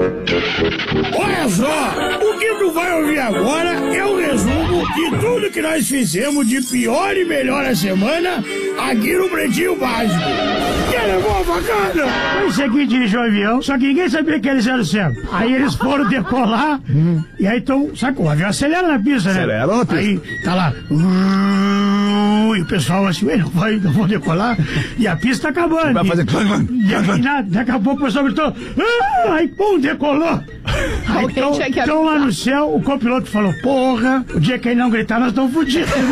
Olha só, o que tu vai ouvir agora é um resumo de tudo que nós fizemos de pior e melhor a semana aqui no Pretinho Básico. Que era boa facada. Foi o seguinte, dirigiu o avião, só que ninguém sabia que eles eram certos. Aí eles foram decolar, e aí então, sabe, o avião acelera na pista, né? Acelera na pista. Aí tá lá, e o pessoal assim, não vou decolar, e a pista tá acabando. Vai fazer... Daqui a pouco o pessoal gritou, aí pum, decolou. Aí então lá no céu, o copiloto falou, porra, o dia que ele não gritar, nós estamos fodidos.